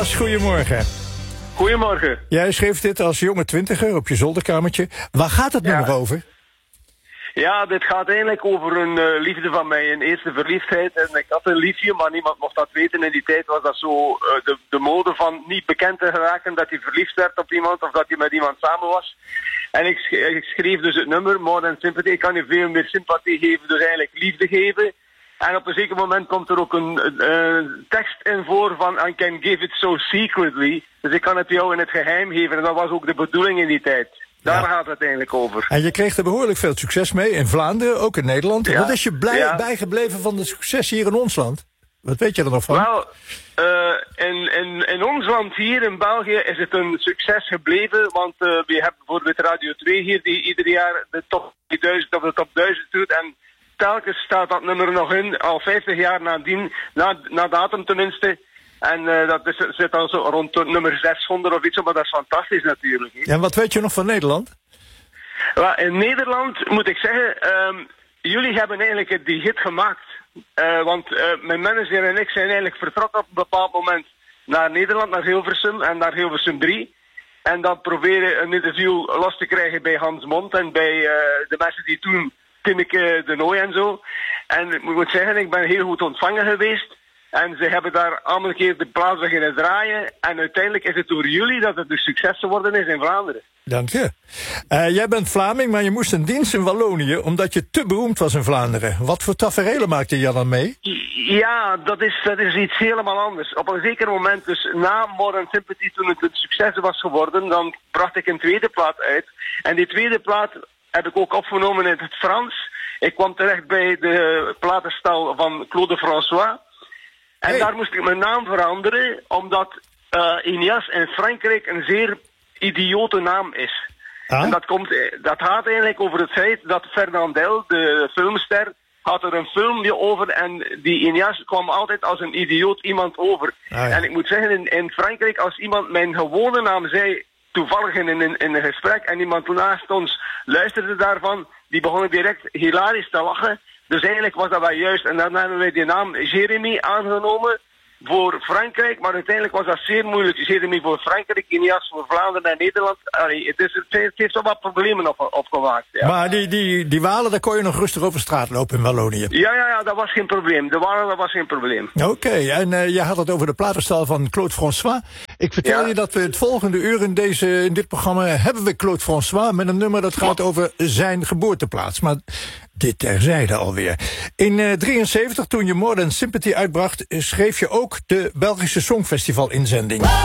Inias, goedemorgen. Goedemorgen. Jij schreef dit als jonge twintiger op je zolderkamertje. Waar gaat het nummer over? Ja, dit gaat eigenlijk over een liefde van mij, een eerste verliefdheid. En ik had een liefje, maar niemand mocht dat weten. In die tijd was dat zo de mode van niet bekend te geraken dat hij verliefd werd op iemand of dat hij met iemand samen was. En ik schreef dus het nummer, More Than Sympathy. Ik kan je veel meer sympathie geven, dus eigenlijk liefde geven. En op een zeker moment komt er ook een tekst in voor van I can give it so secretly. Dus ik kan het jou in het geheim geven. En dat was ook de bedoeling in die tijd. Daar gaat het eigenlijk over. En je kreeg er behoorlijk veel succes mee in Vlaanderen, ook in Nederland. Ja. Wat is je bijgebleven van het succes hier in ons land? Wat weet je er nog van? Wel, in ons land hier in België is het een succes gebleven. Want we hebben bijvoorbeeld Radio 2 hier die ieder jaar de top 1000 of de top 1000 doet. En telkens staat dat nummer nog in, al 50 jaar nadien, na datum tenminste. En dat zit al zo rond nummer 600 of iets, maar dat is fantastisch natuurlijk. He. En wat weet je nog van Nederland? Well, in Nederland moet ik zeggen, jullie hebben eigenlijk die hit gemaakt. Want mijn manager en ik zijn eigenlijk vertrokken op een bepaald moment naar Nederland, naar Hilversum en naar Hilversum 3. En dan proberen een interview los te krijgen bij Hans Mond en bij de mensen die toen, Tinneke de Nooy en zo. En ik moet zeggen, ik ben heel goed ontvangen geweest. En ze hebben daar allemaal een keer de plaats beginnen draaien. En uiteindelijk is het door jullie dat het een succes geworden is in Vlaanderen. Dank je. Jij bent Vlaming, maar je moest een dienst in Wallonië omdat je te beroemd was in Vlaanderen. Wat voor taferelen maakte je dan mee? Ja, dat is iets helemaal anders. Op een zeker moment, dus na More Than Sympathy, toen het een succes was geworden, dan bracht ik een tweede plaat uit. En die tweede plaat heb ik ook opgenomen in het Frans. Ik kwam terecht bij de platenstal van Claude François. En daar moest ik mijn naam veranderen, omdat Inias in Frankrijk een zeer idiote naam is. En dat gaat eigenlijk over het feit dat Fernandel, de filmster, had er een filmpje over en die Inias kwam altijd als een idioot iemand over. En ik moet zeggen, in Frankrijk, als iemand mijn gewone naam zei, toevallig in een gesprek, en iemand naast ons luisterde daarvan, die begon direct hilarisch te lachen. Dus eigenlijk was dat wel juist. En dan hebben wij die naam Jeremy aangenomen voor Frankrijk. Maar uiteindelijk was dat zeer moeilijk. Jeremy voor Frankrijk, Inias voor Vlaanderen en Nederland. Allee, het heeft wel wat problemen opgemaakt. Ja. Maar die Walen, daar kon je nog rustig over straat lopen in Wallonië? Ja, dat was geen probleem. De Walen, dat was geen probleem. Oké, en je had het over de platenstal van Claude François. Ik vertel je dat we het volgende uur in dit programma hebben we Claude François met een nummer dat gaat over zijn geboorteplaats. Maar dit terzijde alweer. In 1973, toen je More Than Sympathy uitbracht, schreef je ook de Belgische Songfestival-inzending.